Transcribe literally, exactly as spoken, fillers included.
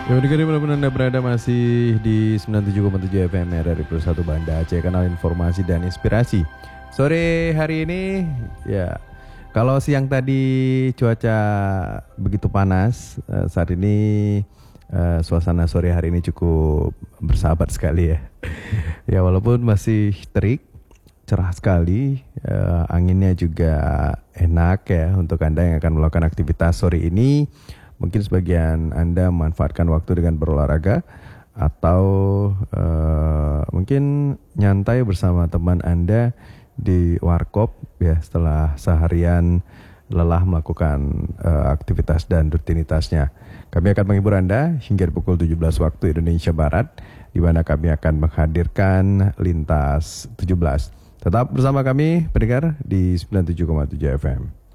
Ya udah dimanapun Anda berada masih di sembilan puluh tujuh koma tujuh F M dari Plus satu Banda Aceh, kanal informasi dan inspirasi. Sore hari ini ya, kalau siang tadi cuaca begitu panas, eh, saat ini eh, suasana sore hari ini cukup bersahabat sekali ya. Ya walaupun masih terik, cerah sekali, eh, anginnya juga enak ya untuk Anda yang akan melakukan aktivitas sore ini. Mungkin sebagian Anda memanfaatkan waktu dengan berolahraga atau uh, mungkin nyantai bersama teman Anda di warkop ya setelah seharian lelah melakukan uh, aktivitas dan rutinitasnya. Kami akan menghibur Anda hingga pukul tujuh belas waktu Indonesia Barat, di mana kami akan menghadirkan Lintas tujuh belas. Tetap bersama kami pendengar di sembilan puluh tujuh koma tujuh F M.